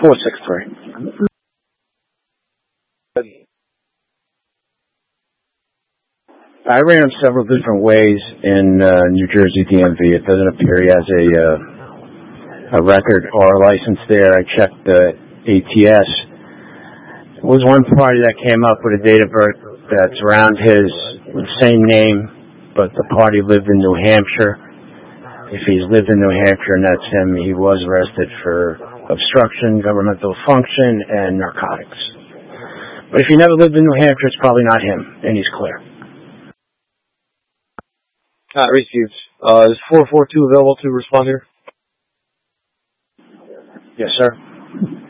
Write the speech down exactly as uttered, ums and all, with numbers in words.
four six three. I ran him several different ways in uh, New Jersey D M V. It doesn't appear he has a uh, a record or a license there. I checked the A T S. There was one party that came up with a date of birth that's around his same name, but the party lived in New Hampshire. If he's lived in New Hampshire and that's him, he was arrested for obstruction, governmental function, and narcotics. But if he never lived in New Hampshire, it's probably not him, and he's clear. Not received. Uh, is four four two available to respond here? Yes, sir.